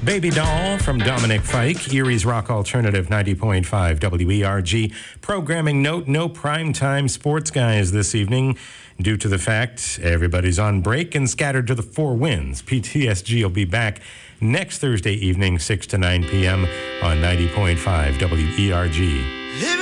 Baby Doll from Dominic Fike, Erie's Rock Alternative 90.5 WERG. Programming note, no primetime sports guys this evening due to the fact everybody's on break and scattered to the four winds. PTSG will be back next Thursday evening, 6 to 9 p.m. on 90.5 WERG.